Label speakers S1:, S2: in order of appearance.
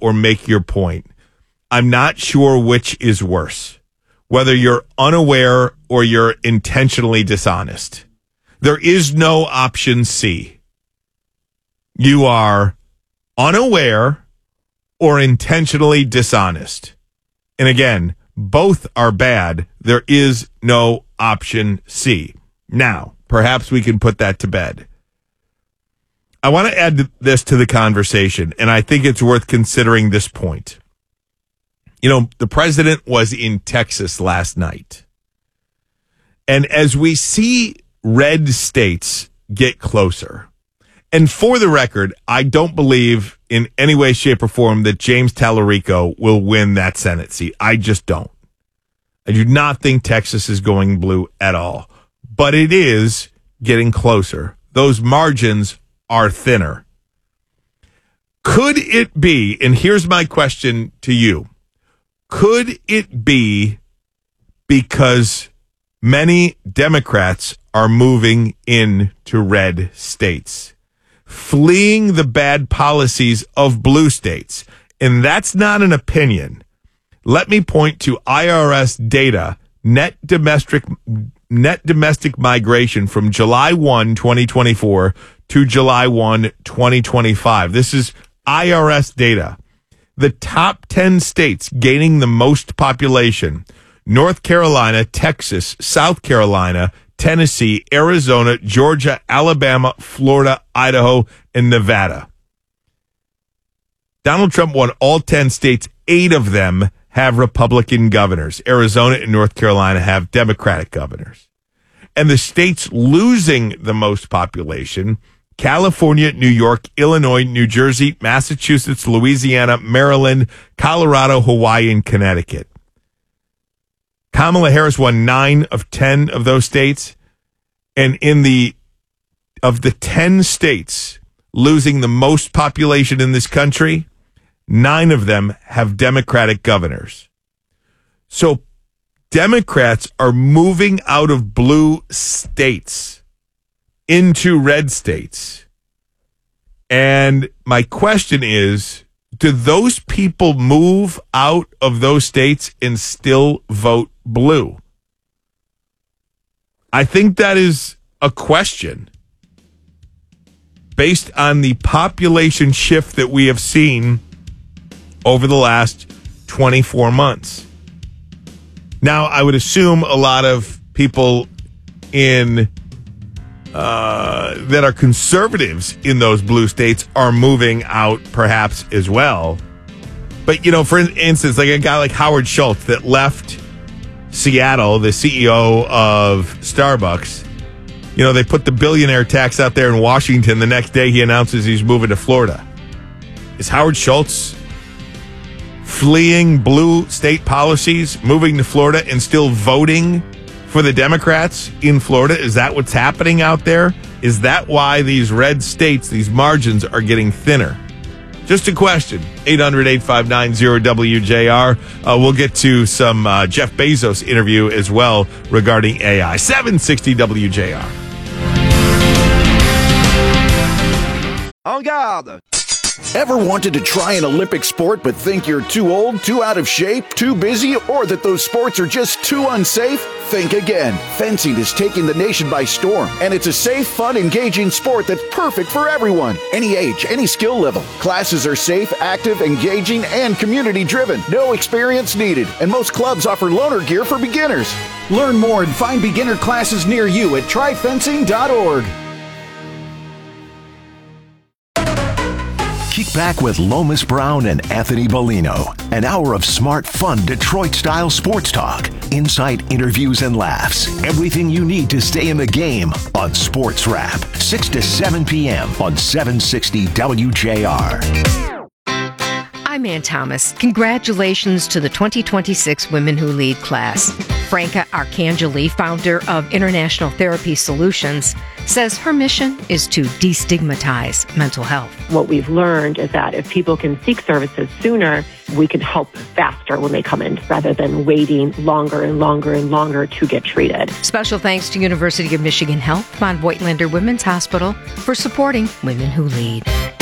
S1: or make your point. I'm not sure which is worse, whether you're unaware or you're intentionally dishonest. There is no option C. You are unaware or intentionally dishonest. And again, both are bad. There is no option C. Now, perhaps we can put that to bed. I want to add this to the conversation, and I think it's worth considering this point. You know, the president was in Texas last night. And as we see red states get closer, and for the record, I don't believe in any way, shape, or form that James Tallarico will win that Senate seat. I just don't. I do not think Texas is going blue at all. But it is getting closer. Those margins are thinner. Could it be, and here's my question to you, could it be because many Democrats are moving into red states, fleeing the bad policies of blue states? And that's not an opinion. Let me point to IRS data, net domestic migration from July 1, 2024 to July 1, 2025. This is IRS data. The top 10 states gaining the most population: North Carolina, Texas, South Carolina, Tennessee, Arizona, Georgia, Alabama, Florida, Idaho, and Nevada. Donald Trump won all 10 states. 8 of them have Republican governors. Arizona and North Carolina have Democratic governors. And the states losing the most population: California, New York, Illinois, New Jersey, Massachusetts, Louisiana, Maryland, Colorado, Hawaii, and Connecticut. Kamala Harris won 9 of 10 of those states. And of the 10 states losing the most population in this country, 9 of them have Democratic governors. So Democrats are moving out of blue states into red states. And my question is, do those people move out of those states and still vote blue? I think that is a question based on the population shift that we have seen over the last 24 months. Now, I would assume a lot of people that are conservatives in those blue states are moving out perhaps as well. But, you know, for instance, like a guy like Howard Schultz that left Seattle, the CEO of Starbucks, you know, they put the billionaire tax out there in Washington. The next day he announces he's moving to Florida. Is Howard Schultz fleeing blue state policies, moving to Florida, and still voting for the Democrats in Florida? Is that what's happening out there? Is that why these red states, these margins are getting thinner? Just a question. 800-859-0WJR. We'll get to some Jeff Bezos interview as well regarding AI. 760 WJR.
S2: En garde! Ever wanted to try an Olympic sport but think you're too old, too out of shape, too busy, or that those sports are just too unsafe? Think again. Fencing is taking the nation by storm, and it's a safe, fun, engaging sport that's perfect for everyone. Any age, any skill level. Classes are safe, active, engaging, and community-driven. No experience needed, and most clubs offer loaner gear for beginners. Learn more and find beginner classes near you at tryfencing.org.
S3: Kick back with Lomas Brown and Anthony Bellino. An hour of smart, fun, Detroit-style sports talk. Insight, interviews, and laughs. Everything you need to stay in the game on Sports Wrap. 6 to 7 p.m. on 760 WJR.
S4: I'm Ann Thomas. Congratulations to the 2026 Women Who Lead class. Franca Arcangeli, founder of International Therapy Solutions, says her mission is to destigmatize mental health.
S5: What we've learned is that if people can seek services sooner, we can help faster when they come in rather than waiting longer and longer and longer to get treated.
S4: Special thanks to University of Michigan Health, von Voigtlander Women's Hospital, for supporting Women Who Lead.